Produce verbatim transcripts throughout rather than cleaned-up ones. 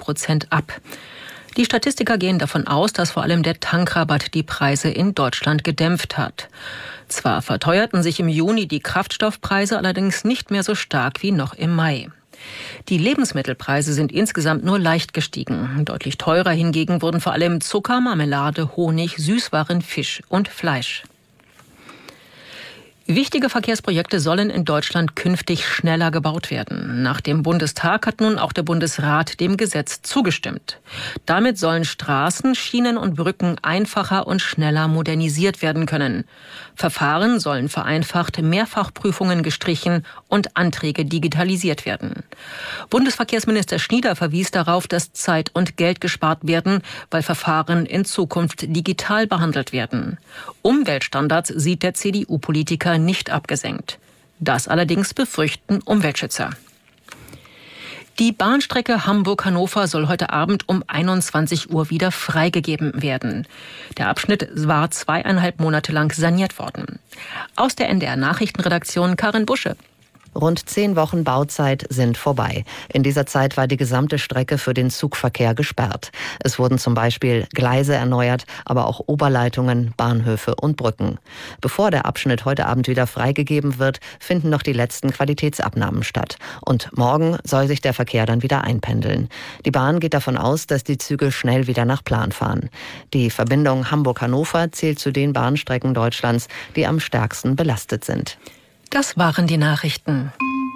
Prozent ab. Die Statistiker gehen davon aus, dass vor allem der Tankrabatt die Preise in Deutschland gedämpft hat. Zwar verteuerten sich im Juni die Kraftstoffpreise, allerdings nicht mehr so stark wie noch im Mai. Die Lebensmittelpreise sind insgesamt nur leicht gestiegen. Deutlich teurer hingegen wurden vor allem Zucker, Marmelade, Honig, Süßwaren, Fisch und Fleisch. Wichtige Verkehrsprojekte sollen in Deutschland künftig schneller gebaut werden. Nach dem Bundestag hat nun auch der Bundesrat dem Gesetz zugestimmt. Damit sollen Straßen, Schienen und Brücken einfacher und schneller modernisiert werden können. Verfahren sollen vereinfacht, Mehrfachprüfungen gestrichen und Anträge digitalisiert werden. Bundesverkehrsminister Schnieder verwies darauf, dass Zeit und Geld gespart werden, weil Verfahren in Zukunft digital behandelt werden. Umweltstandards sieht der C D U-Politiker nicht abgesenkt. Das allerdings befürchten Umweltschützer. Die Bahnstrecke Hamburg-Hannover soll heute Abend um einundzwanzig Uhr wieder freigegeben werden. Der Abschnitt war zweieinhalb Monate lang saniert worden. Aus der N D R-Nachrichtenredaktion Karin Busche. Rund zehn Wochen Bauzeit sind vorbei. In dieser Zeit war die gesamte Strecke für den Zugverkehr gesperrt. Es wurden zum Beispiel Gleise erneuert, aber auch Oberleitungen, Bahnhöfe und Brücken. Bevor der Abschnitt heute Abend wieder freigegeben wird, finden noch die letzten Qualitätsabnahmen statt. Und morgen soll sich der Verkehr dann wieder einpendeln. Die Bahn geht davon aus, dass die Züge schnell wieder nach Plan fahren. Die Verbindung Hamburg-Hannover zählt zu den Bahnstrecken Deutschlands, die am stärksten belastet sind. Das waren die Nachrichten.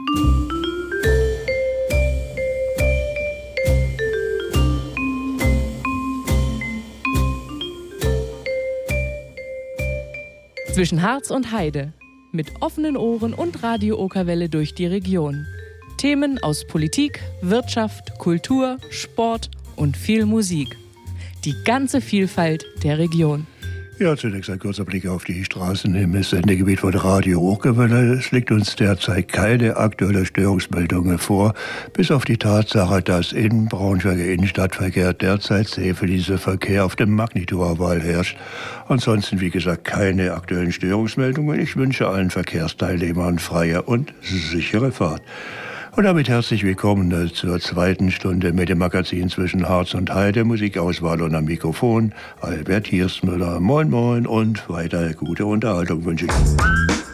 Zwischen Harz und Heide. Mit offenen Ohren und Radio-Okerwelle durch die Region. Themen aus Politik, Wirtschaft, Kultur, Sport und viel Musik. Die ganze Vielfalt der Region. Ja, zunächst ein kurzer Blick auf die Straßen im Sendegebiet von Radio Okerwelle. Es liegt uns derzeit keine aktuelle Störungsmeldung vor, bis auf die Tatsache, dass im Braunschweiger Innenstadtverkehr derzeit sehr für diese Verkehr auf dem Magnitudoval herrscht. Ansonsten, wie gesagt, keine aktuellen Störungsmeldungen. Ich wünsche allen Verkehrsteilnehmern freie und sichere Fahrt. Und damit herzlich willkommen zur zweiten Stunde mit dem Magazin Zwischen Harz und Heide. Musikauswahl und am Mikrofon Albert Hirstmüller. Moin moin und weiter gute Unterhaltung wünsche ich.